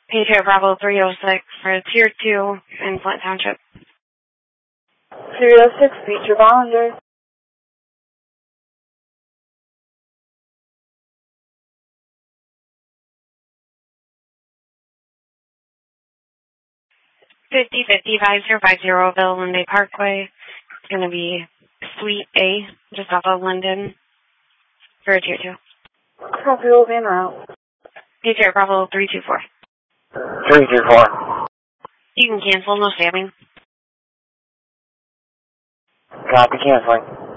Patriot Bravo 306 for Tier 2 in Flint Township. 306, Patriot Volunteer. $50,5050 Linden Parkway. It's going to be Suite A, just off of Linden, for a Tier 2. Copy, will be en route. Patriot Bravo 324. 324. You can cancel, no stabbing. Copy, canceling.